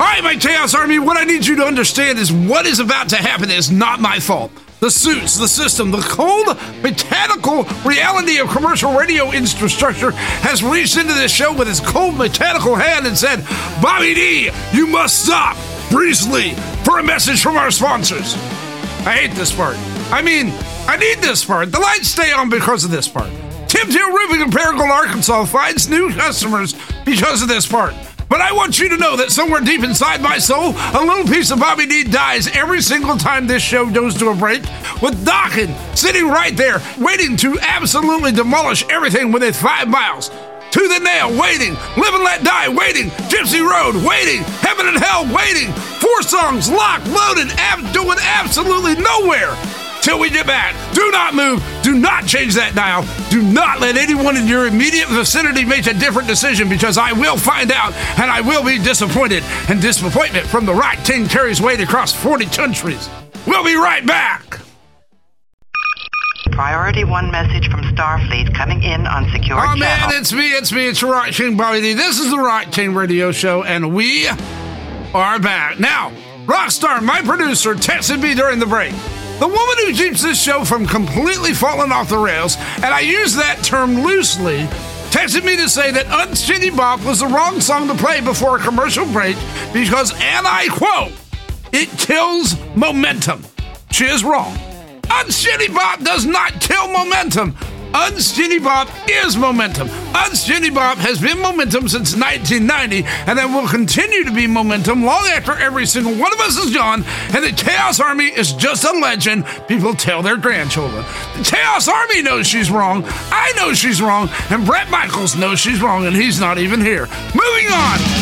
right, my Chaos Army, what I need you to understand is what is about to happen is not my fault. The suits, the system, the cold, mechanical reality of commercial radio infrastructure has reached into this show with its cold, mechanical hand and said, Bobby D, you must stop. Bruce Lee, for a message from our sponsors. I hate this part. I need this part. The lights stay on because of this part. Tim Tail Roofing in Paragould, Arkansas finds new customers because of this part. But I want you to know that somewhere deep inside my soul, a little piece of Bobby D dies every single time this show goes to a break, with Dawkins sitting right there, waiting to absolutely demolish everything within 5 miles. To the Nail, waiting. Live and Let Die, waiting. Gypsy Road, waiting. Heaven and Hell, waiting. 4 songs, locked, loaded, doing absolutely nowhere. Till we get back. Do not move. Do not change that dial. Do not let anyone in your immediate vicinity make a different decision, because I will find out and I will be disappointed. And disappointment from the right king carries weight across 40 countries. We'll be right back. Priority 1 message from Starfleet coming in on secure channel. Man, it's me, it's the Right King Bobby D. This is the Right King Radio Show, and we are back. Now, Rockstar, my producer, texted me during the break. The woman who keeps this show from completely falling off the rails, and I use that term loosely, texted me to say that Unskinny Bop was the wrong song to play before a commercial break because, and I quote, it kills momentum. She is wrong. Unskinny Bop does not kill momentum. Unskinny Bop is momentum. Unskinny Bop has been momentum since 1990, and then will continue to be momentum long after every single one of us is gone, and the Chaos Army is just a legend people tell their grandchildren. The Chaos Army knows she's wrong, I know she's wrong, and Brett Michaels knows she's wrong, and he's not even here. Moving on.